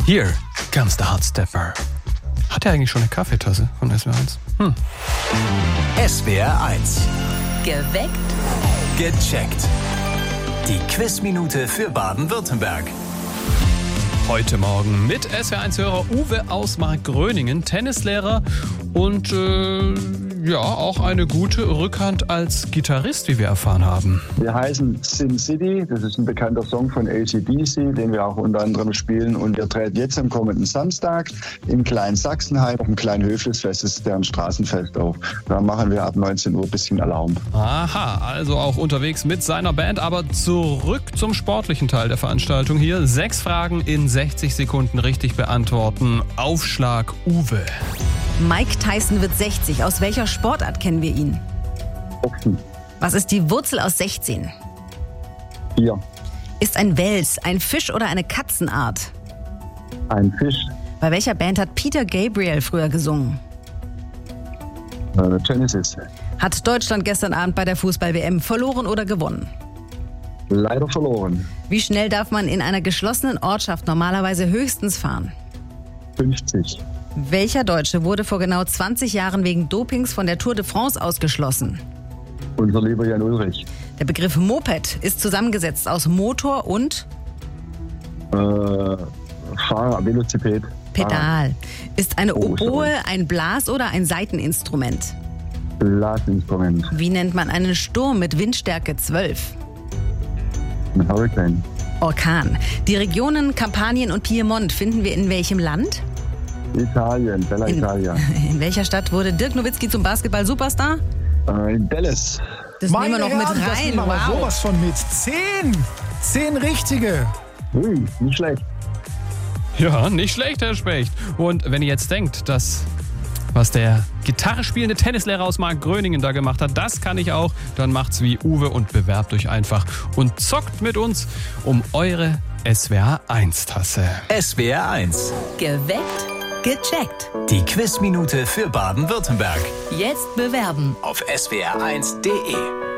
Here comes the Hot Stepper. Hat er eigentlich schon eine Kaffeetasse von SWR1? SWR1. Geweckt. Gecheckt. Die Quizminute für Baden-Württemberg. Heute Morgen mit SWR1-Hörer Uwe aus Markgröningen, Tennislehrer und auch eine gute Rückhand als Gitarrist, wie wir erfahren haben. Wir heißen Sin City, das ist ein bekannter Song von AC/DC, den wir auch unter anderem spielen. Und wir treten jetzt am kommenden Samstag in Klein-Sachsenheim auf dem Klein-Höflesfest, das ist deren Straßenfest auf. Da machen wir ab 19 Uhr ein bisschen Alarm. Aha, also auch unterwegs mit seiner Band, aber zurück zum sportlichen Teil der Veranstaltung hier. 6 Fragen in 60 Sekunden richtig beantworten. Aufschlag Uwe. Mike Tyson wird 60. Aus welcher Sportart kennen wir ihn? Boxen. Was ist die Wurzel aus 16? 4. Ist ein Wels ein Fisch oder eine Katzenart? Ein Fisch. Bei welcher Band hat Peter Gabriel früher gesungen? Genesis. Hat Deutschland gestern Abend bei der Fußball-WM verloren oder gewonnen? Leider verloren. Wie schnell darf man in einer geschlossenen Ortschaft normalerweise höchstens fahren? 50. Welcher Deutsche wurde vor genau 20 Jahren wegen Dopings von der Tour de France ausgeschlossen? Unser lieber Jan Ulrich. Der Begriff Moped ist zusammengesetzt aus Motor und Fahrer, Velociped. Pedal. Ist eine Oh, sorry. Oboe ein Blas- oder ein Saiteninstrument? Blasinstrument. Wie nennt man einen Sturm mit Windstärke 12? Ein Hurricane. Orkan. Die Regionen Kampanien und Piemont finden wir in welchem Land? Italien, Bella Italia. In welcher Stadt wurde Dirk Nowitzki zum Basketball-Superstar? In Dallas. Das nehmen wir noch mit Herren, das rein. nehmen wir mal Wow. sowas von mit. 10 richtige. Nicht schlecht. Ja, nicht schlecht, Herr Specht. Und wenn ihr jetzt denkt, dass was der Gitarre spielende Tennislehrer aus Markgröningen da gemacht hat, das kann ich auch, dann macht's wie Uwe und bewerbt euch einfach und zockt mit uns um eure SWR1-Tasse. SWR1. Geweckt. Gecheckt. Die Quizminute für Baden-Württemberg. Jetzt bewerben. Auf swr1.de.